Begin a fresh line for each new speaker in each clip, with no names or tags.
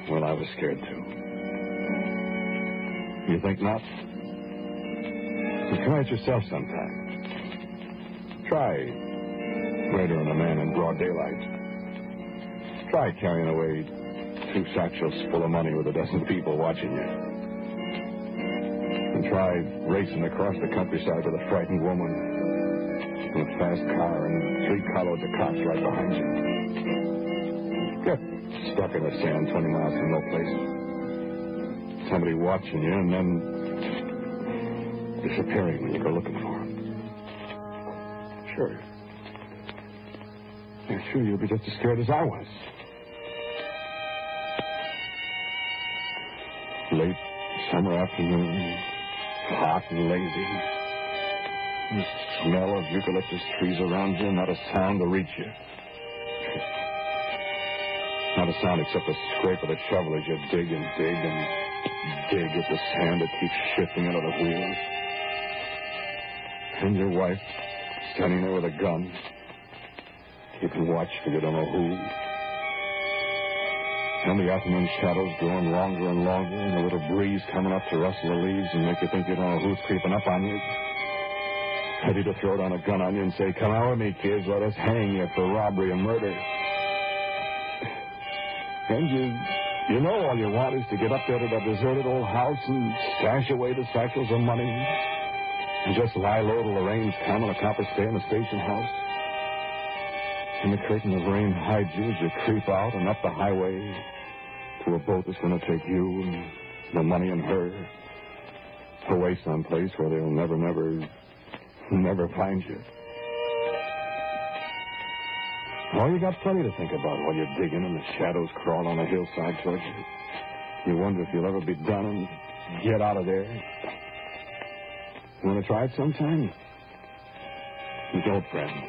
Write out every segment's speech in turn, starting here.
Well, I was scared, too. You think not? Well, try it yourself sometime. Try murdering a man in broad daylight. Try carrying away 2 satchels full of money with a dozen people watching you. And try racing across the countryside with a frightened woman in a fast car and 3 carloads of cops right behind you. Get stuck in the sand 20 miles from no place. Somebody watching you and then disappearing when you go looking for him. Sure. Yeah, sure, you'll be just as scared as I was. Late summer afternoon, hot and lazy. The smell of eucalyptus trees around you, not a sound to reach you. Not a sound except the scrape of the shovel as you dig and dig and dig at the sand that keeps shifting under the wheels. And your wife standing there with a gun, keeping watch for you don't know who. And the afternoon shadows growing longer and longer, and a little breeze coming up to rustle the leaves and make you think you don't know who's creeping up on you. Ready to throw down a gun on you and say, "Come out with me, kids, let us hang you for robbery and murder." And you know all you want is to get up there to that deserted old house and stash away the satchels of money and just lie low till the rains come and a copper stay in the station house. And the curtain of rain hides you as you creep out and up the highway to a boat that's going to take you and the money and her away someplace where they'll never find you. Oh, you got plenty to think about while you're digging and the shadows crawl on the hillside towards you. You wonder if you'll ever be done and get out of there. You want to try it sometime? You don't, friend.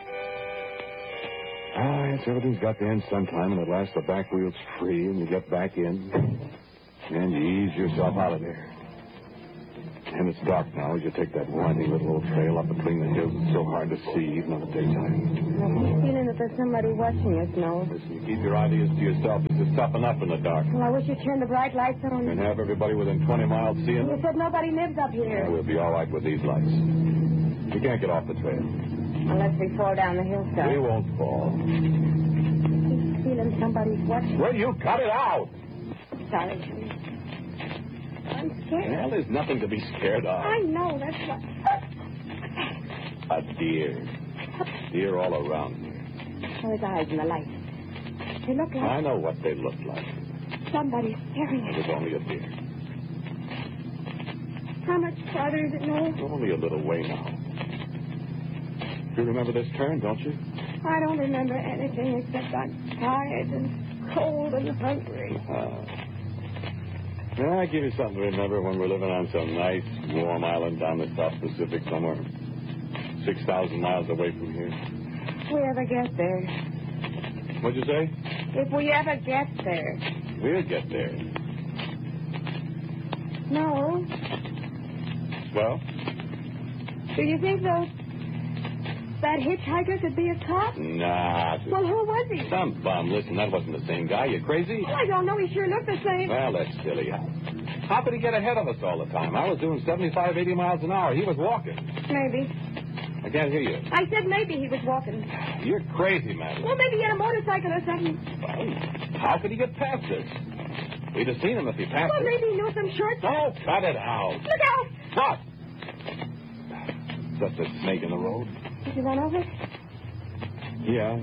Yes, everything's got to end sometime, and at last the back wheel's free, and you get back in, and you ease yourself out of there. And it's dark now as you take that winding little old trail up between the hills. It's so hard to see, even in the daytime.
I keep feeling that there's somebody watching us now.
Listen, you keep your ideas to yourself. It's just tough enough in the dark.
Well, I wish you'd turn the bright lights on.
And have everybody within 20 miles seeing
You
us.
said nobody lives up here.
Yeah, we'll be all right with these lights. We can't get off the trail.
Unless we fall down the hillside.
We won't fall.
I keep feeling somebody's watching.
Will you cut it out?
Sorry. I'm scared.
Well, there's nothing to be scared of.
I know, that's what...
A deer. Deer all around here.
Oh, his eyes in the light. They look like...
I know what they look like.
Somebody's staring at
It was only a deer.
How much farther is it, Noel?
Only a little way now. You remember this turn, don't you?
I don't remember anything except I'm tired and cold and hungry.
Yeah, I give you something to remember when we're living on some nice, warm island down the South Pacific somewhere 6,000 miles away from here.
If we ever get there.
What'd you say?
If we ever get there.
We'll get there.
No.
Well?
Do you think that hitchhiker could be a cop?
Nah.
Well, who was he?
Some bum. Listen, that wasn't the same guy. You crazy?
Oh, I don't know. He sure looked the same.
Well, that's silly. How could he get ahead of us all the time? I was doing 75, 80 miles an hour. He was walking.
Maybe.
I can't hear you.
I said maybe he was walking.
You're crazy, Madeline.
Well, maybe he had a motorcycle or something.
Well, how could he get past us? We'd have seen him if he passed
Well,
us.
maybe he knew some shortcuts.
Oh, cut it out.
Look out!
What? That's a snake in the road.
Did you run over it?
Yeah.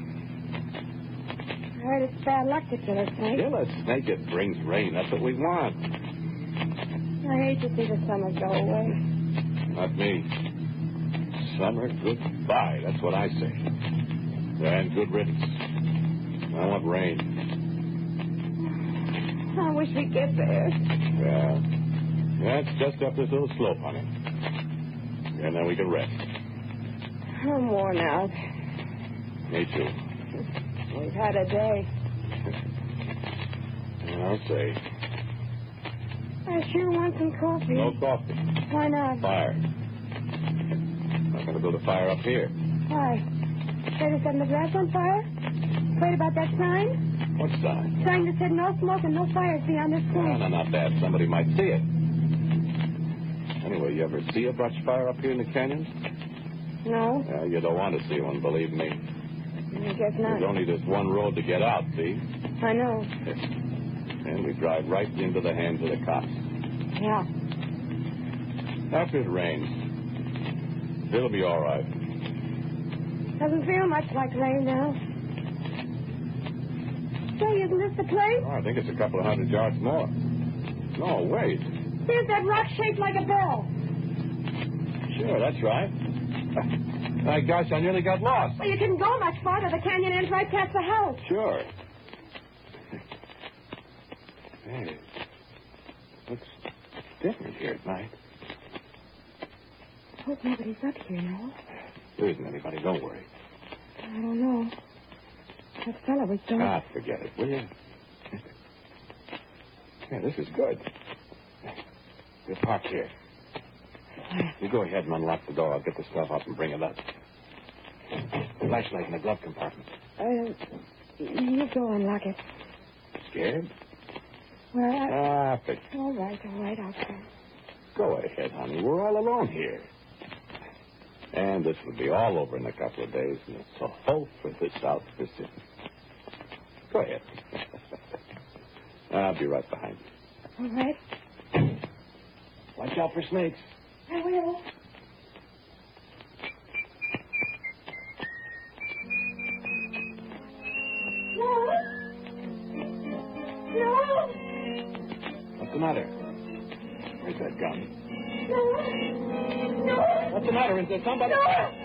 I heard it's bad luck to kill a snake.
Kill a snake, it brings rain. That's what we want.
I hate to see the summer go away.
Not me. Summer, goodbye. That's what I say. And good riddance. I want rain.
I wish we'd get there.
Yeah. That's just up this little slope, honey. And then we can rest.
I'm worn out.
Me too.
We've had a day.
I'll say.
I sure want some coffee.
No coffee.
Why not?
Fire. I'm going to build a fire up here.
Why? Afraid of setting the grass on fire? Afraid about that sign?
What sign?
Sign that said no smoke and no fires beyond this point.
No, not that. Somebody might see it. Anyway, you ever see a brush fire up here in the canyon?
No.
You don't want to see one, believe me.
I guess not.
There's only this one road to get out, see?
I know.
And we drive right into the hands of the cops.
Yeah.
After it rains, it'll be all right.
Doesn't feel much like rain now. Say, isn't this the place?
Oh, I think it's a couple of 100 yards more. No, wait.
There's that rock shaped like a bell.
Sure, that's right. My gosh, I nearly got lost.
Well, you couldn't go much farther. The canyon ends right past the house.
Sure. Hey, looks different here at night.
Hope nobody's up here, no?
There isn't anybody, don't worry.
I don't know. That fella was doing...
Ah, forget it, will you? Yeah, this is good. We'll park here. You go ahead and unlock the door. I'll get the stuff up and bring it up. Flashlight in the glove compartment.
You go unlock it.
Scared?
Well,
forget.
all right, I'll go.
Go ahead, honey. We're all alone here. And this will be all over in a couple of days, and it's a hope for the South Pacific. Go ahead. I'll be right behind you.
All right.
Watch out for snakes.
I will. No.
What's the matter? Where's that gun?
No.
What's the matter? Is there somebody?
No.